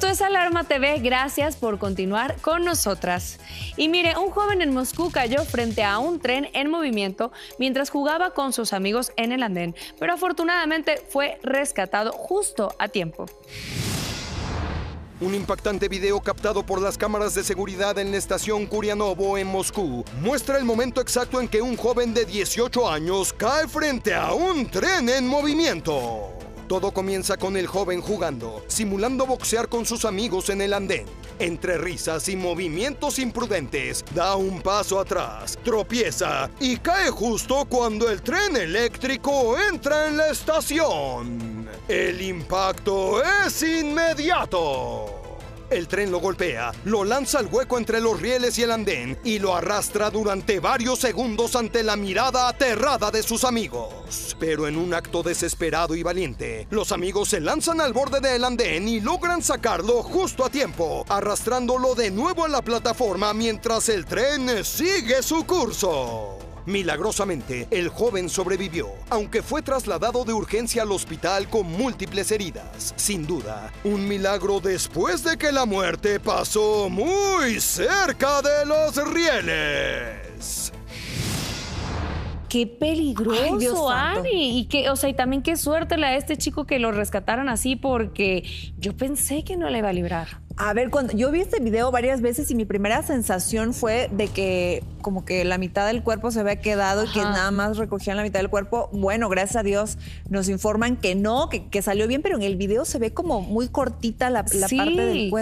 Esto es Alarma TV, gracias por continuar con nosotras. Y mire, un joven en Moscú cayó frente a un tren en movimiento mientras jugaba con sus amigos en el andén, pero afortunadamente fue rescatado justo a tiempo. Un impactante video captado por las cámaras de seguridad en la estación Kurianovo en Moscú muestra el momento exacto en que un joven de 18 años cae frente a un tren en movimiento. Todo comienza con el joven jugando, simulando boxear con sus amigos en el andén. Entre risas y movimientos imprudentes, da un paso atrás, tropieza y cae justo cuando el tren eléctrico entra en la estación. El impacto es inmediato. El tren lo golpea, lo lanza al hueco entre los rieles y el andén y lo arrastra durante varios segundos ante la mirada aterrada de sus amigos. Pero en un acto desesperado y valiente, los amigos se lanzan al borde del andén y logran sacarlo justo a tiempo, arrastrándolo de nuevo a la plataforma mientras el tren sigue su curso. Milagrosamente, el joven sobrevivió, aunque fue trasladado de urgencia al hospital con múltiples heridas. Sin duda, un milagro después de que la muerte pasó muy cerca de los rieles. ¡Qué peligroso, Ay, Dios santo. Ani! Y también qué suerte la de este chico que lo rescataran así, porque yo pensé que no le iba a librar. A ver, cuando yo vi este video varias veces y mi primera sensación fue de que como que la mitad del cuerpo se había quedado y que nada más recogían la mitad del cuerpo. Bueno, gracias a Dios nos informan que no, que salió bien, pero en el video se ve como muy cortita la Sí. parte del cuerpo.